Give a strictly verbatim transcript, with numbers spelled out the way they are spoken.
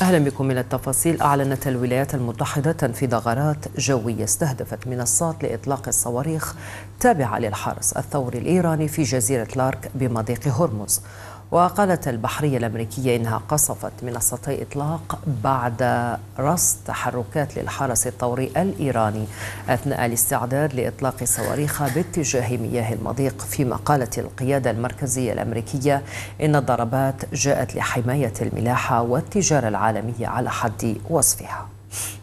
أهلا بكم. من التفاصيل. أعلنت الولايات المتحدة تنفيذ غارات جوية استهدفت منصات لإطلاق الصواريخ تابعة للحرس الثوري الإيراني في جزيرة لارك بمضيق هرمز. وقالت البحرية الأمريكية إنها قصفت منصتي إطلاق بعد رصد تحركات للحرس الثوري الإيراني أثناء الاستعداد لإطلاق صواريخ باتجاه مياه المضيق. فيما قالت القيادة المركزية الأمريكية إن الضربات جاءت لحماية الملاحة والتجارة العالمية على حد وصفها.